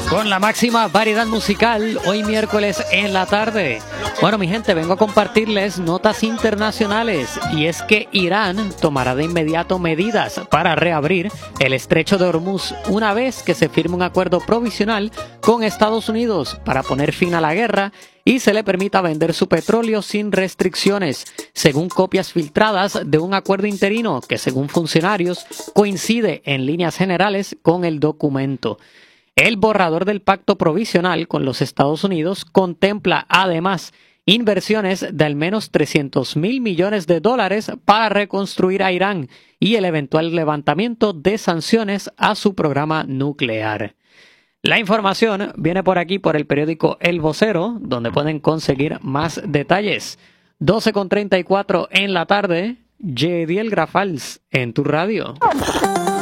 Con la máxima variedad musical, hoy miércoles en la tarde. Bueno, mi gente, vengo a compartirles notas internacionales y es que Irán tomará de inmediato medidas para reabrir el estrecho de Hormuz una vez que se firme un acuerdo provisional con Estados Unidos para poner fin a la guerra y se le permita vender su petróleo sin restricciones, según copias filtradas de un acuerdo interino que, según funcionarios, coincide en líneas generales con el documento. El borrador del pacto provisional con los Estados Unidos contempla, además, inversiones de al menos $300.000 millones para reconstruir a Irán y el eventual levantamiento de sanciones a su programa nuclear. La información viene por aquí por el periódico El Vocero, donde pueden conseguir más detalles. 12:34 en la tarde, Yediel Grafals en tu radio.